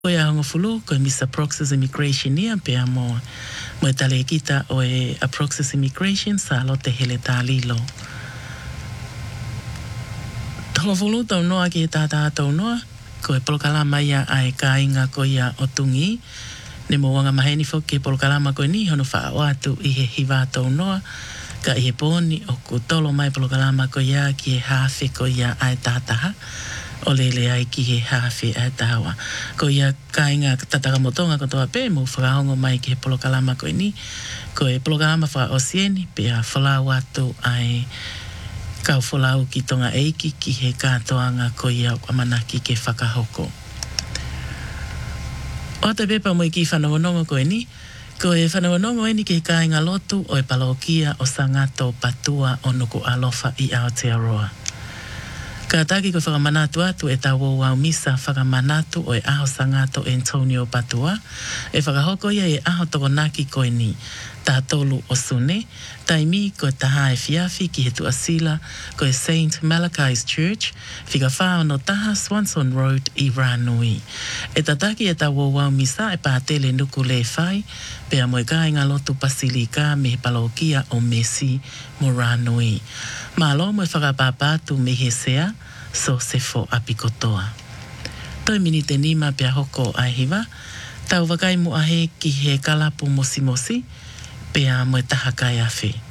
Koe a hongo fulu, koe Mr. Proxys Immigration nia, pea mo e tale kita o e a Proxys Immigration sa lo te hele tā lilo. Tolo fulu tau noa ki e tātā tau noa, koe polokalama ia a e ka inga koe ia o tungi, ne mo wanga maheni fo ke polokalama koe ni, hono wha o atu i he hiwa tau noa, ka i he pōni o ku tolo mai polokalama koe ia ki e hawhi koe ia a e tātaha, o lele ai ki he hawhi a tawa. Ko ia kainga tataka motonga ko toa pē mo whakahongo mai ki he polokalama koe ni. Ko e polokalama wha o sieni pe a whalau atu ai kau whalau ki tonga eiki ki he kātoanga ko ia amanaki ke whakahoko. O te pepa mo i ki whanongonongo koe ni. Ko e whanongonongo eni ki he kainga lotu o e palokia o sangato patua o nuku alofa i Aotearoa. Ka taki ko whakamanatu atu e tā wau misa whakamanatu o e aho sangato Antonio Patua. E whakahoko ia e aho tokonaki koe ni. Tā tolu o sune. Taimi ko e taha e fiafi ki he tuasila ko e St. Malachi's Church. Whika whao no taha Swanson Road i Ranui. E tataki e tā wau misa e pātele nuku le whai. Pea mo e kāinga lotu pasilika me he palokia o Messi mo Ranui. Malo mo e whakapapatu me he sea, so se fo apikotoa. Toi mini te nima pia hoko ai hiwa, tau wakai mo ahe ki he kalapu mosi mosi, pia mo e taha kai awhi.